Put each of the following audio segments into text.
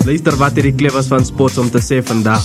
Luister wat hierdie klewers van Sports om te sê vandag.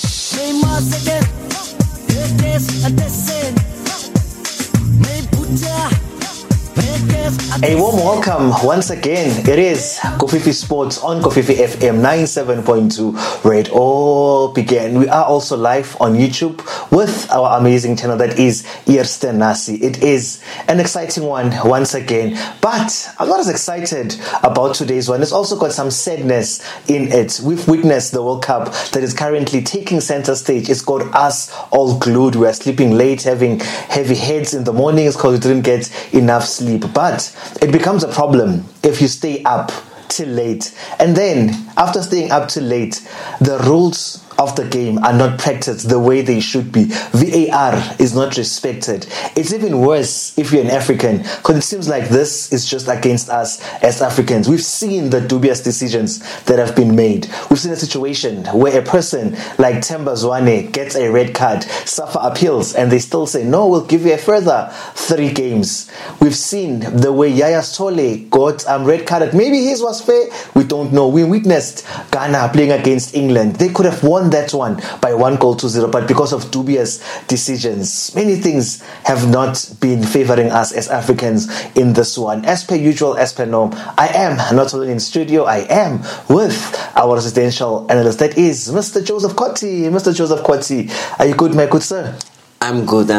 A warm welcome once again. It is Kofifi Sports on Kofifi FM 97.2 where it all began. We are also live on YouTube with our amazing channel that is Eerste Nasi. It is an exciting one once again, but I'm not as excited about today's one. It's also got some sadness in it. We've witnessed the World Cup that is currently taking center stage. It's got us all glued. We are sleeping late, having heavy heads in the mornings because we didn't get enough sleep. But it becomes a problem if you stay up till late. And then, after staying up till late, the rules of the game are not practiced the way they should be. VAR is not respected. It's even worse if you're an African, because it seems like this is just against us as Africans. We've seen the dubious decisions that have been made. We've seen a situation where a person like Themba Zwane gets a red card, SAFA appeals, and they still say, no, we'll give you a further 3 games. We've seen the way Yaya Stole got red carded. Maybe his was fair, we don't know. We witnessed Ghana playing against England. They could have won that one by 1-0, but because of dubious decisions, many things have not been favoring us as Africans in this one. As per usual, as per norm, I am not only in studio, I am with our residential analyst, that is Mr. Joseph Kwati. Mr. Joseph Kwati, are you good, my good sir? I'm good.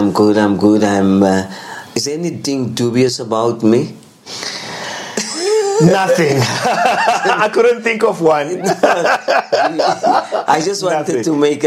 Is anything dubious about me? Nothing. I couldn't think of one. I just wanted to make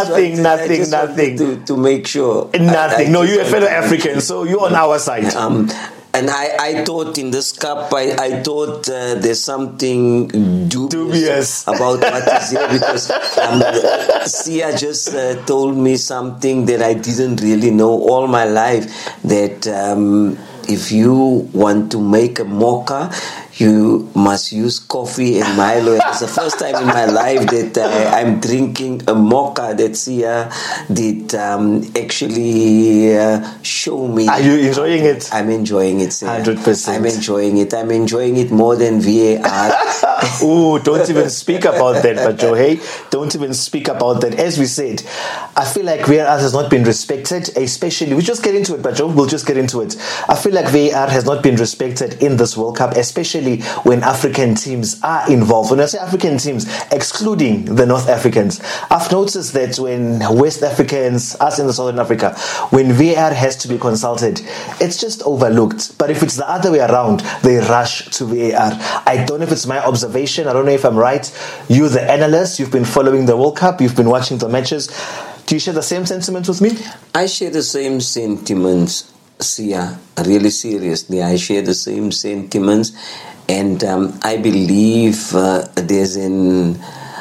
to make sure. Nothing. No, you're a fellow African, so you're on our side. And I thought in this cup, I thought there's something dubious about what is here, because Sia just told me something that I didn't really know all my life, that if you want to make a mocha, you must use coffee and Milo. It's the first time in my life that I'm drinking a mocha that Sia did actually show me. Are you enjoying it? I'm enjoying it, Sia. 100%. I'm enjoying it more than VAR. Ooh, don't even speak about that, Bajo. Hey, don't even speak about that. As we said, I feel like VAR has not been respected, especially, we'll just get into it, Bajo. We'll just get into it. I feel like VAR has not been respected in this World Cup, especially when African teams are involved. When I say African teams, excluding the North Africans, I've noticed that when West Africans, us in the Southern Africa, when VAR has to be consulted, it's just overlooked. But if it's the other way around, they rush to VAR. I don't know if it's my observation. I don't know if I'm right. You're the analyst. You've been following the World Cup. You've been watching the matches. Do you share the same sentiments with me? I share the same sentiments, Sia. Really seriously, I share the same sentiments. And I believe there's a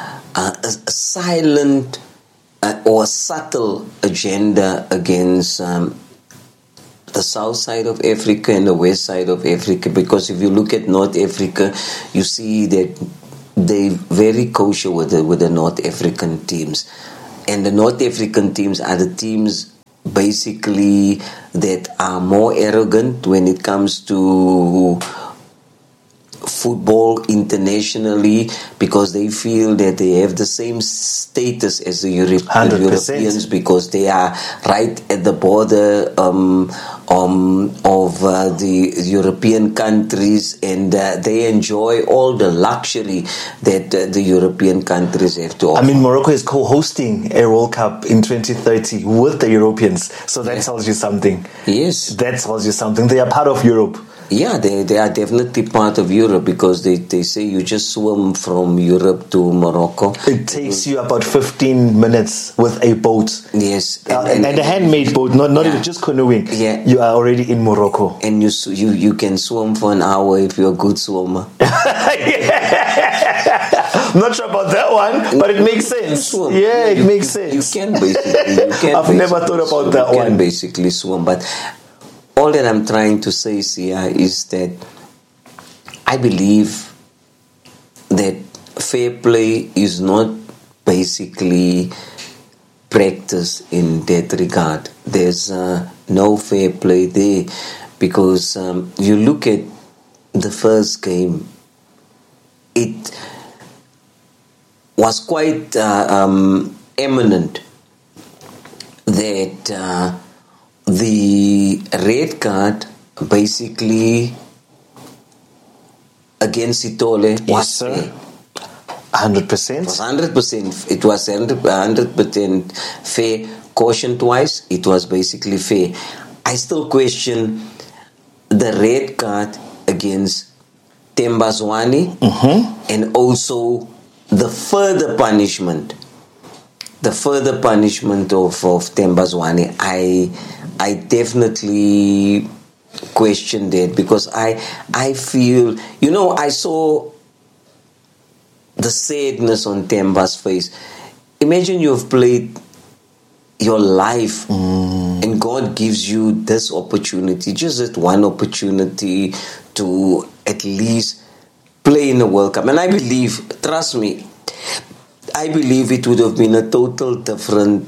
silent or subtle agenda against the south side of Africa and the west side of Africa. Because if you look at North Africa, you see that they're very kosher with the North African teams. And the North African teams are the teams basically that are more arrogant when it comes to football internationally, because they feel that they have the same status as the Europeans, because they are right at the border of the European countries, and they enjoy all the luxury that the European countries have to offer. I mean, Morocco is co-hosting a World Cup in 2030 with the Europeans, so that tells you something. Yes. That tells you something. They are part of Europe. Yeah, they are definitely part of Europe, because they say you just swim from Europe to Morocco. It takes you about 15 minutes with a boat. Yes. And a handmade boat, not even just canoeing. Yeah. You are already in Morocco. And you can swim for an hour if you're a good swimmer. I'm not sure about that one, but it makes sense. Yeah, it makes sense. You can basically. I've never thought about that one. You can basically swim, but all that I'm trying to say, Sia, is that I believe that fair play is not basically practiced in that regard. There's no fair play there, because you look at the first game, was quite eminent that the red card basically against Sithole was fair. 100%. It was 100% fair. Caution twice, it was basically fair. I still question the red card against Themba Zwane and also the further punishment of Themba Zwane. I definitely question that, because I feel, I saw the sadness on Themba's face. Imagine you have played your life and God gives you this opportunity, just that one opportunity to at least play in the World Cup. And I believe, trust me, I believe it would have been a total different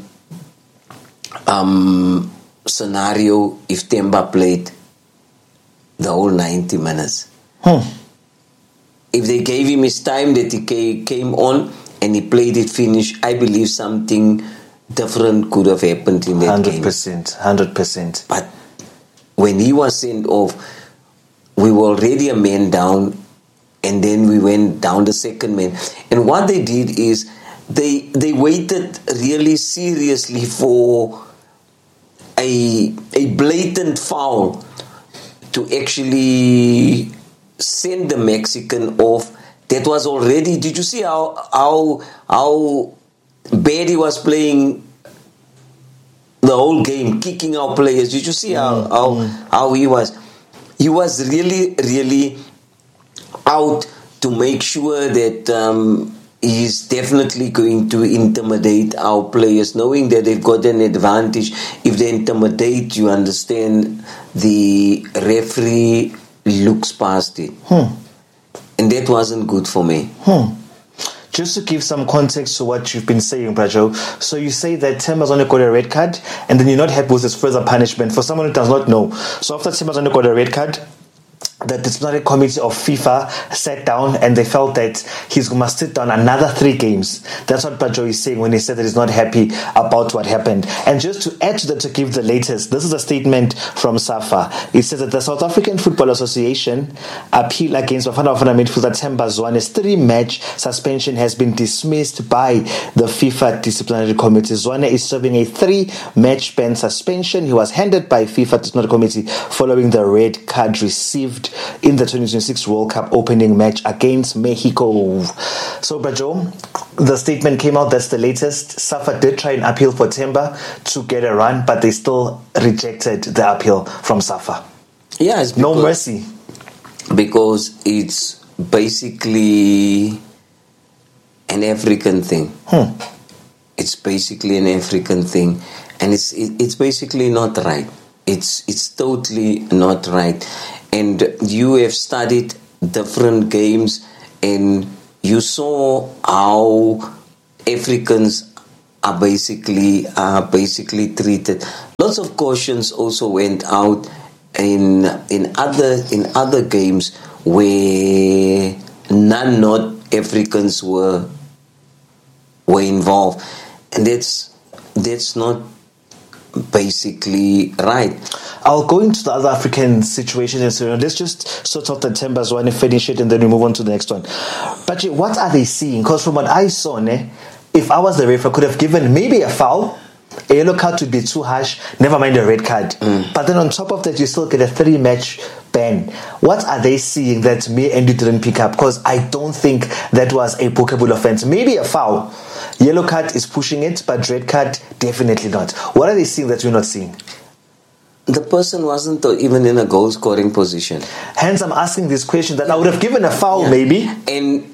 scenario if Themba played the whole 90 minutes. If they gave him his time that he came on and he played it finished, I believe something different could have happened in that 100%. But when he was sent off, we were already a man down, and then we went down the second man. And what they did is they waited really seriously for a blatant foul to actually send the Mexican off. That was already. Did you see how bad he was playing the whole game, kicking our players? Did you see how he was? He was really, really out to make sure that he's definitely going to intimidate our players, knowing that they've got an advantage. If they intimidate, you understand, the referee looks past it. And that wasn't good for me. Just to give some context to what you've been saying, Brajo, so you say that Themba Zwane got a red card, and then you're not happy with his further punishment. For someone who does not know, so after Themba Zwane got a red card, the disciplinary committee of FIFA sat down and they felt that he must sit down another 3 games. That's what Brajo is saying when he said that he's not happy about what happened. And just to add to that, to give the latest, this is a statement from SAFA. It says that the South African Football Association appeal against Bafana Bafana midfielder Themba Zwane's 3-match suspension has been dismissed by the FIFA disciplinary committee. Zwane is serving a 3-match ban suspension. He was handed by FIFA disciplinary committee following the red card received in the 2026 World Cup opening match against Mexico. So, Brajo, the statement came out. That's the latest. SAFA did try and appeal for Themba to get a run, but they still rejected the appeal from SAFA. Yes, no mercy. Because it's basically an African thing. It's basically an African thing, and it's basically not right. It's totally not right. And you have studied different games, and you saw how Africans are basically treated. Lots of cautions also went out in other games where not Africans were involved, and that's not basically right. I'll go into the other African situation and so on. Let's just sort out the Themba Zwane, finish it, and then we move on to the next one. But what are they seeing? Because from what I saw, if I was the ref, I could have given maybe a foul. A yellow card would be too harsh, never mind a red card. But then on top of that, you still get a 3-match ban. What are they seeing that me and you didn't pick up? Because I don't think that was a bookable offense. Maybe a foul. Yellow card is pushing it, but red card, definitely not. What are they seeing that you're not seeing? The person wasn't even in a goal-scoring position. Hence, I'm asking this question that I would have given a foul, maybe. And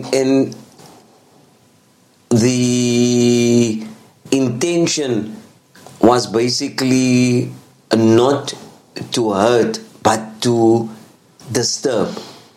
the intention was basically not to hurt, but to disturb.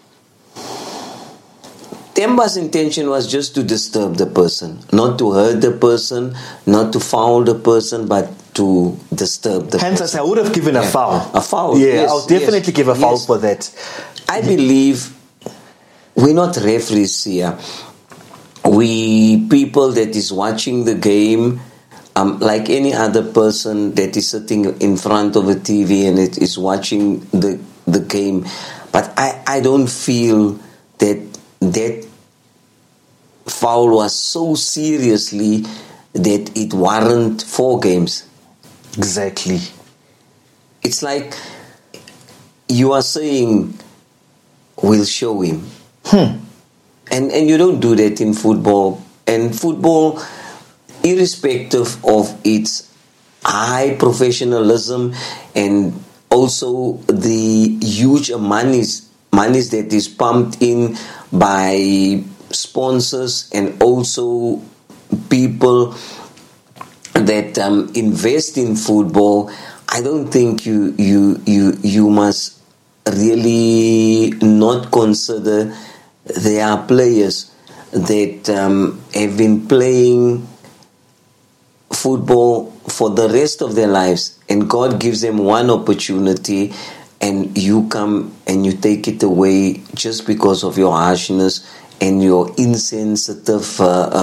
Themba's intention was just to disturb the person, not to hurt the person, not to foul the person, but to disturb the person. Hence, I would have given a foul. A foul, yeah, yes. I'll definitely give a foul for that. I believe we're not referees here. we people that is watching the game, like any other person that is sitting in front of a TV and it is watching the game. But I don't feel that foul was so seriously that it warrant 4 games. Exactly. It's like you are saying, we'll show him. And you don't do that in football. And football, irrespective of its high professionalism and also the huge monies that is pumped in by sponsors and also people that invest in football, I don't think you must really not consider there are players that have been playing football for the rest of their lives, and God gives them one opportunity, and you come and you take it away just because of your harshness and your insensitive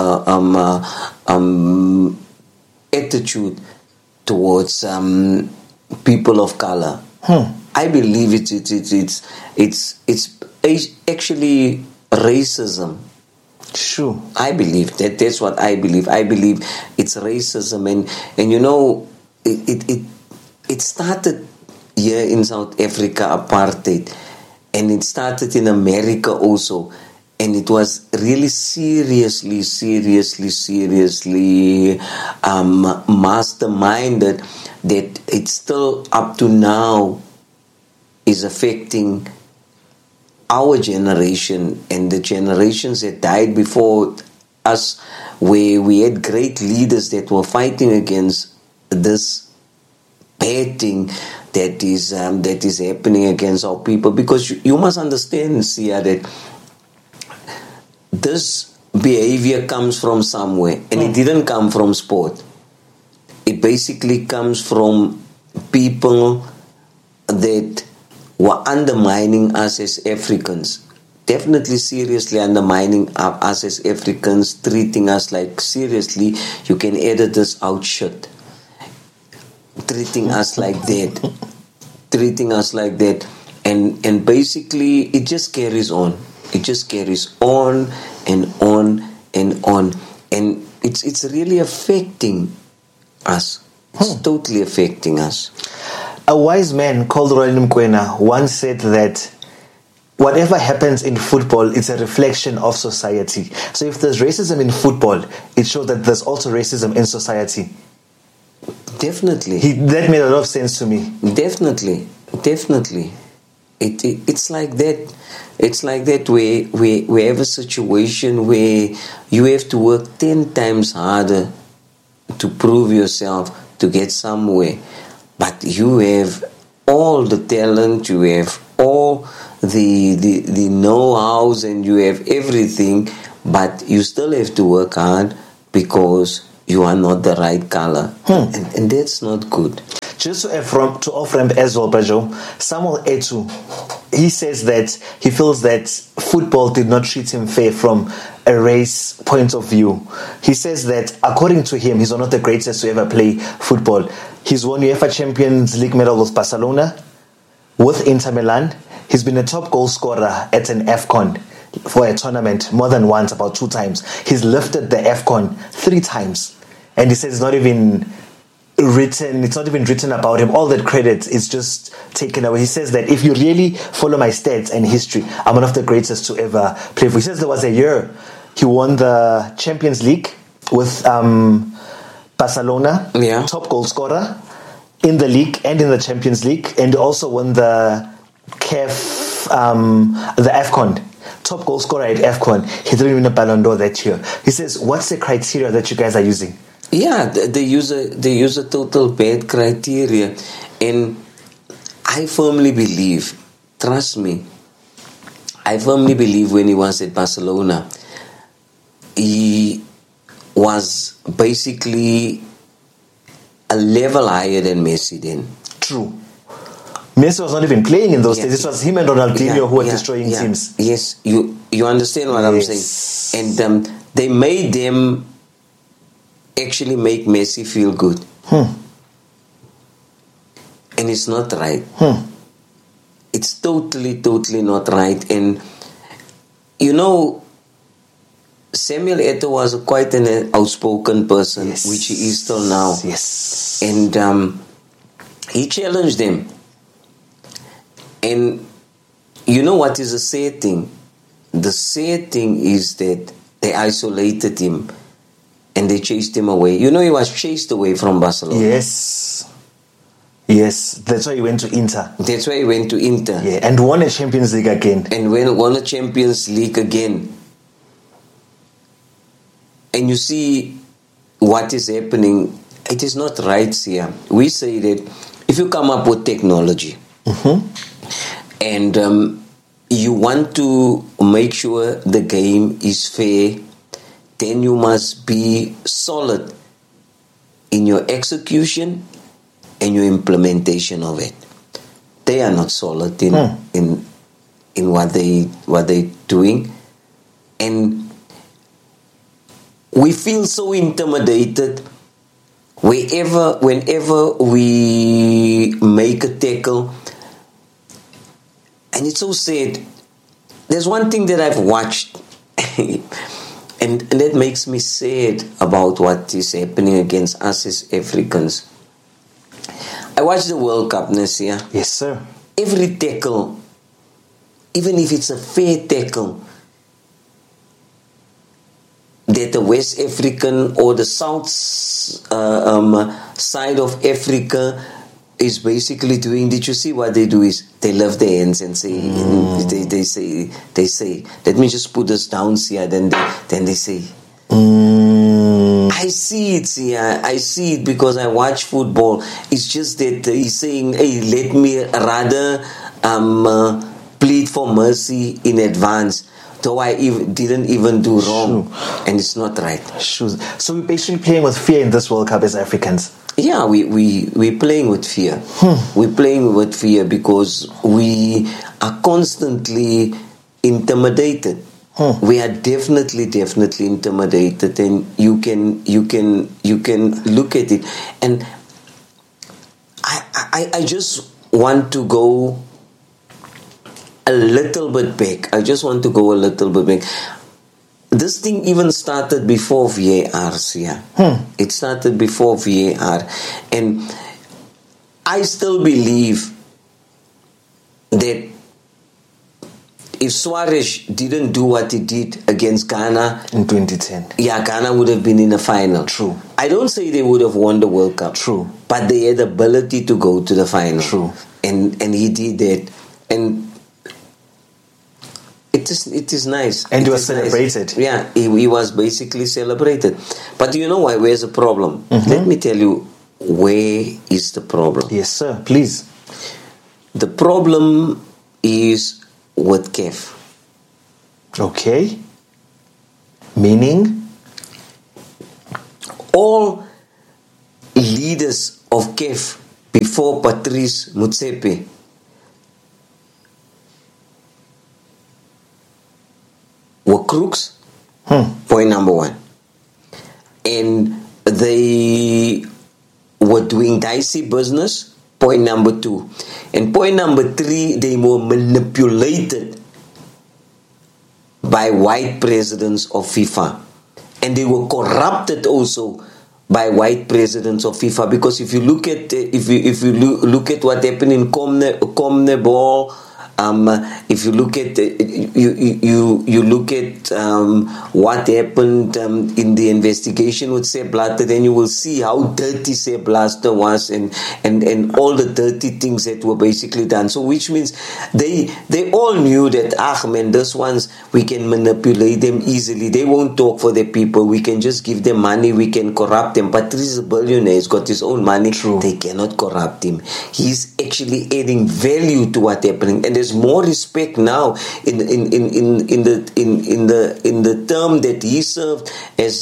attitude towards people of color. I believe it's actually racism. Sure. I believe that's what I believe. I believe it's racism, and you know it started here in South Africa, apartheid, and it started in America also, and it was really seriously masterminded that it's still up to now is affecting our generation and the generations that died before us, where we had great leaders that were fighting against this bad thing that is happening against our people. Because you must understand, Sia, that this behavior comes from somewhere, and it didn't come from sport. It basically comes from people that were undermining us as Africans. Definitely seriously undermining us as Africans, treating us like, seriously, you can edit this out shit. Treating us like that. And basically it just carries on. It just carries on and on and on. And it's really affecting us. It's totally affecting us. A wise man called Roland Mkwena once said that whatever happens in football is a reflection of society. So if there's racism in football, it shows that there's also racism in society. Definitely. That made a lot of sense to me. Definitely. It's like that. It's like that we have a situation where you have to work 10 times harder to prove yourself, to get somewhere. But you have all the talent, you have all the know-hows, and you have everything, but you still have to work hard because you are not the right color. And that's not good. Just to off-ramp as well, Bajo, Samuel Eto'o, he says that he feels that football did not treat him fair from a race point of view. He says that, according to him, he's one of the greatest to ever play football. He's won UEFA Champions League medal with Barcelona, with Inter Milan. He's been a top goal scorer at an AFCON for a tournament more than once, about 2 times. He's lifted the AFCON 3 times. And he says it's not even written about him. All that credit is just taken away. He says that if you really follow my stats and history, I'm one of the greatest to ever play for. He says there was a year he won the Champions League with Barcelona, top goal scorer in the league and in the Champions League, and also won the CAF, the AFCON, top goal scorer at AFCON. He didn't win a Ballon d'Or that year. He says, what's the criteria that you guys are using? Yeah, they use a total bad criteria, and I firmly believe, trust me, I firmly believe when he was at Barcelona, he was basically a level higher than Messi then. True. Messi was not even playing in those days. This was him and Ronaldinho who were destroying teams. Yes, you understand what I'm saying. And they made them actually make Messi feel good. And it's not right. It's totally not right. And you know, Samuel Eto'o was quite an outspoken person, Yes. which he is still now. Yes. And he challenged them. And you know what is the sad thing? The sad thing is that they isolated him and they chased him away. You know, he was chased away from Barcelona. Yes. Yes. That's why he went to Inter. That's why he went to Inter. Yeah, and won a Champions League again. And won a Champions League again. And you see what is happening. It is not right here. We say that if you come up with technology and you want to make sure the game is fair, then you must be solid in your execution and your implementation of it. They are not solid in what they're doing, and we feel so intimidated whenever we make a tackle. And it's so sad. There's one thing that I've watched and that makes me sad about what is happening against us as Africans. I watched the World Cup this year. Yes, sir. Every tackle, even if it's a fair tackle, that the West African or the South side of Africa is basically doing. Did you see what they do? Is they lift their hands and say, they say, let me just put this down here. Then they say, I see it here. I see it because I watch football. It's just that he's saying, hey, let me rather plead for mercy in advance. Though I didn't even do wrong, and it's not right. Sure. So we're basically playing with fear in this World Cup as Africans. Yeah, we're playing with fear. We're playing with fear because we are constantly intimidated. We are definitely intimidated, and you can look at it. And I just want to go a little bit back. This thing even started before VAR. It started before VAR. And I still believe that if Suarez didn't do what he did against Ghana in 2010, Ghana would have been in the final. True. I don't say they would have won the World Cup. True. But they had the ability to go to the final. True. And he did that. And it is nice. And he was celebrated. Nice. Yeah, he was basically celebrated. But you know why? Where's the problem? Let me tell you where is the problem. Yes, sir. Please. The problem is with CAF. Okay. Meaning? All leaders of CAF before Patrice Motsepe were crooks. Point number one. And they were doing dicey business. Point number two. And point number three, they were manipulated by white presidents of FIFA. And they were corrupted also by white presidents of FIFA. Because if you look at look at what happened in CONMEBOL, if you look at you look at what happened in the investigation with Sepp Blatter, then you will see how dirty Sepp Blatter was and all the dirty things that were basically done. So which means they all knew that these ones we can manipulate them easily. They won't talk for their people. We can just give them money. We can corrupt them. But he's a billionaire. He's got his own money. True. They cannot corrupt him. He's actually adding value to what's happening. And there's more respect now in the term that he served as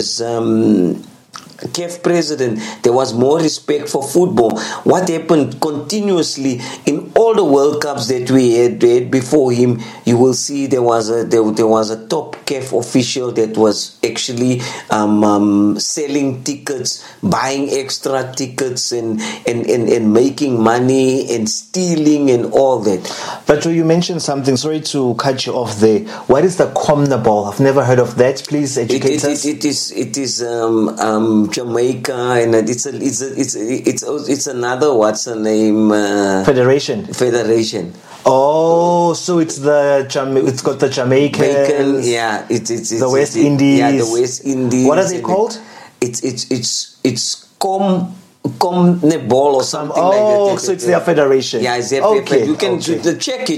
CAF president. There was more respect for football. What happened continuously in all all the World Cups that we had before him, you will see there was a top CAF official that was actually selling tickets, buying extra tickets, and making money and stealing and all that. But you mentioned something. Sorry to cut you off there. What is the CONMEBOL? I've never heard of that. Please educate us. It is Jamaica, and it's another, what's the name? Federation. Oh, so it's it's got the Jamaicans. Yeah, it's the West Indies. Yeah, the West Indies. What are they called? It's CONMEBOL or something like that. Oh, so it's their federation. Yeah, it's their federation. You can check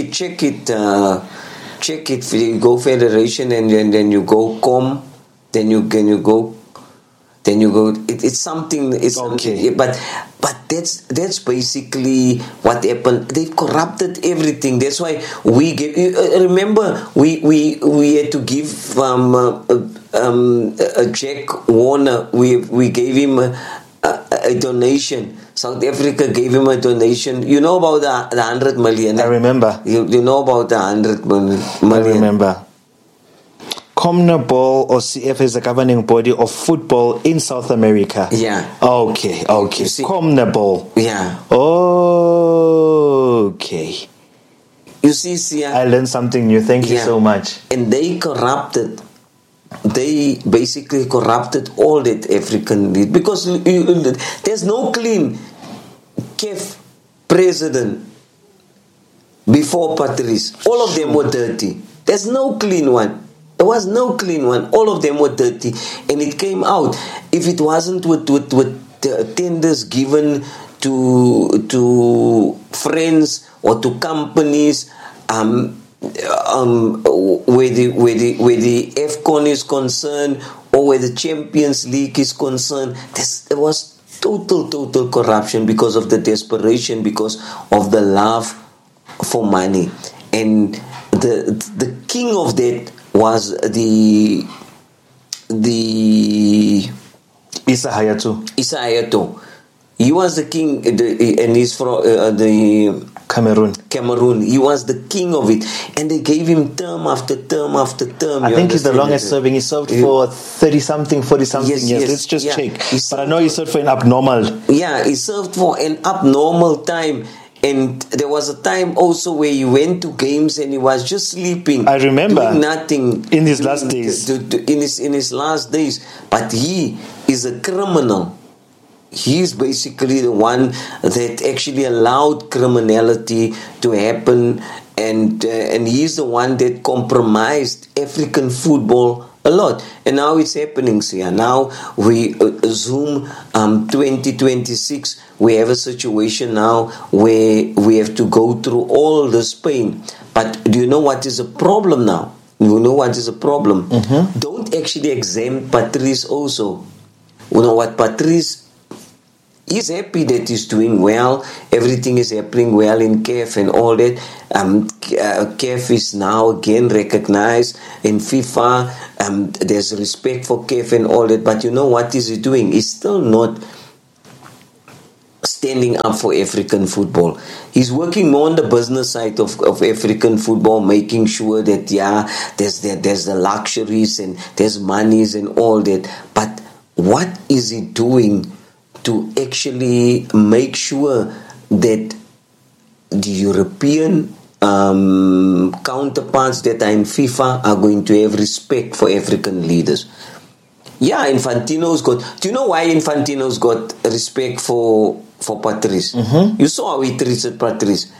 it. You go federation, and then you go COM. Then you go. It's something. It's okay. But that's basically what happened. They've corrupted everything. That's why we gave. Remember, we had to give Jack Warner. We gave him a donation. South Africa gave him a donation. You know about the 100 million. I remember. You know about the 100 million. I remember. CONMEBOL or CF is the governing body of football in South America. Yeah. Okay. CONMEBOL. Yeah. Okay. You see, Sia, I learned something new. Thank you so much. And they basically corrupted all that African league, because there's no clean CAF president before Patrice. All of them were dirty. There's no clean one. There was no clean one. All of them were dirty, and it came out. If it wasn't with tenders given to friends or to companies, where the AFCON is concerned, or where the Champions League is concerned, there was total corruption because of the desperation, because of the love for money, and the king of that was the Issa Hayatou. He was the king, and he's from the Cameroon. He was the king of it, and they gave him term after term after term. I think he's the longest serving. He served for 30-something, 40-something years. Let's just check. But I know he served for an abnormal. Yeah, he served for an abnormal time. And there was a time also where he went to games and he was just sleeping. I remember. Doing nothing. In his last days. In his last days. But he is a criminal. He is basically the one that actually allowed criminality to happen. And he's the one that compromised African football a lot. And now it's happening here. Now we Zoom 2026. We have a situation now where we have to go through all this pain. But do you know what is a problem now? You know what is a problem? Mm-hmm. Don't actually exempt Patrice also. You know what, Patrice is happy that he's doing well. Everything is happening well in CAF and all that. CAF is now again recognized in FIFA. There's respect for CAF and all that. But you know what is he doing? He's still not standing up for African football. He's working more on the business side of African football, making sure that there's the luxuries and there's monies and all that. But what is he doing to actually make sure that the European counterparts that are in FIFA are going to have respect for African leaders? Yeah, Infantino's got... Do you know why Infantino's got respect for Patrice? Mm-hmm. You saw how he treated Patrice.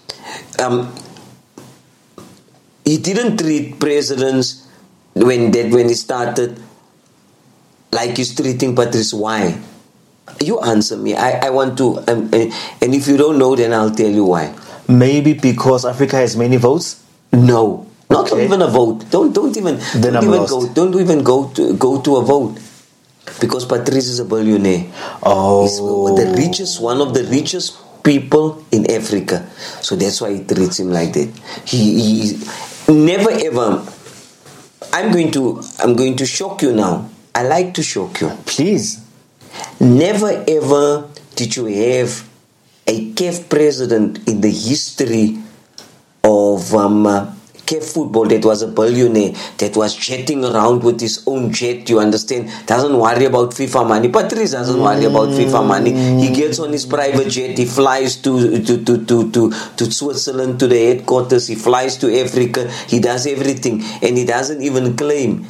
He didn't treat presidents when he started like he's treating Patrice. Why? You answer me. I want to... and if you don't know, then I'll tell you why. Maybe because Africa has many votes? No. Not even a vote. Don't even go to a vote, because Patrice is a billionaire. Oh, he's one of the richest people in Africa. So that's why he treats him like that. He never ever. I'm going to shock you now. I like to shock you. Please. Never ever did you have a CAF president in the history of CAF football that was a billionaire, that was jetting around with his own jet, you understand, doesn't worry about FIFA money. Patrice doesn't worry about FIFA money. He gets on his private jet, he flies to Switzerland, to the headquarters, he flies to Africa, he does everything, and he doesn't even claim.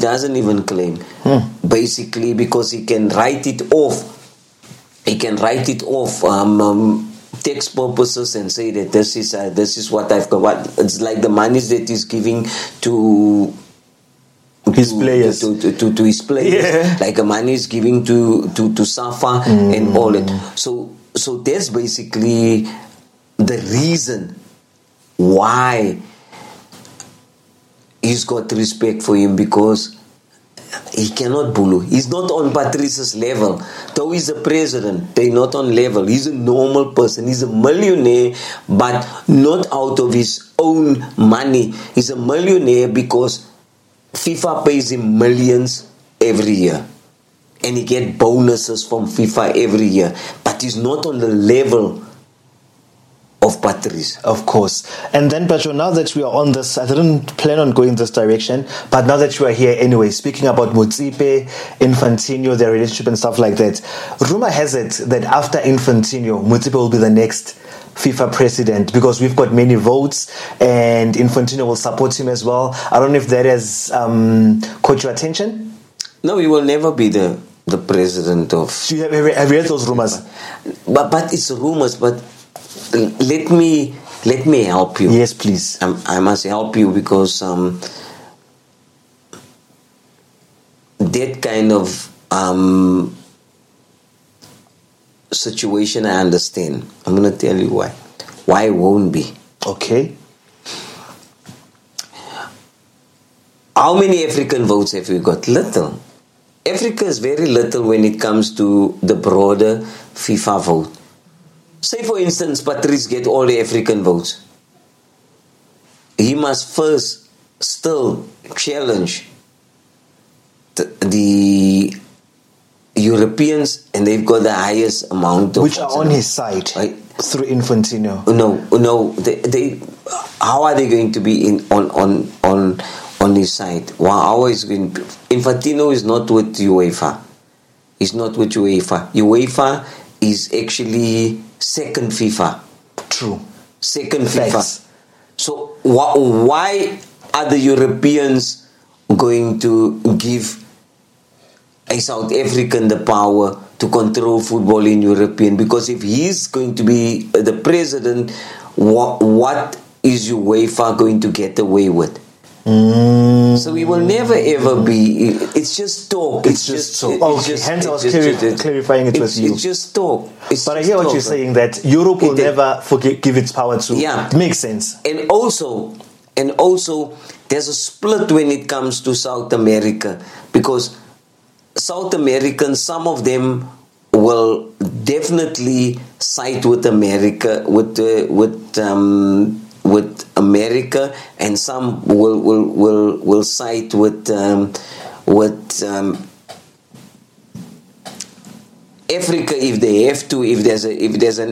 Basically, because he can write it off. Tax purposes and say that this is what I've got. It's like the monies that he's giving to his players. To his players, like the money is giving to Safa and all that. So that's basically the reason why he's got respect for him, because he cannot bully. He's not on Patrice's level. Though he's a president, they're not on level. He's a normal person. He's a millionaire, but not out of his own money. He's a millionaire because FIFA pays him millions every year. And he gets bonuses from FIFA every year. But he's not on the level of Patrice. Of course. And then, Petro, now that we are on this, I didn't plan on going this direction, but now that you are here anyway, speaking about Motsepe, Infantino, their relationship and stuff like that, rumor has it that after Infantino, Motsepe will be the next FIFA president, because we've got many votes and Infantino will support him as well. I don't know if that has caught your attention? No, he will never be the president of... So have you heard those rumors? But it's rumors, but let me help you. Yes, please. I must help you, because that kind of situation I understand. I'm going to tell you why. Why it won't be. Okay. How many African votes have we got? Little. Africa is very little when it comes to the broader FIFA vote. Say, for instance, Patrice get all the African votes. He must first still challenge the Europeans, and they've got the highest amount of... Which are on his side, right? Through Infantino. No. They how are they going to be on his side? How is going to... Infantino is not with UEFA. He's not with UEFA. UEFA is actually second FIFA. True. Second Facts. FIFA. So why are the Europeans going to give a South African the power to control football in European? Because if he's going to be the president, what is UEFA going to get away with? So we will never ever be. It's just talk. It's just talk. Okay, hence I was clarifying it with you. It's just talk. But I hear what you're saying, that Europe will never give its power to. Yeah, it makes sense. And also, there's a split when it comes to South America, because South Americans, some of them will definitely side with America, with America, and some will side with Africa if they have to. If there's an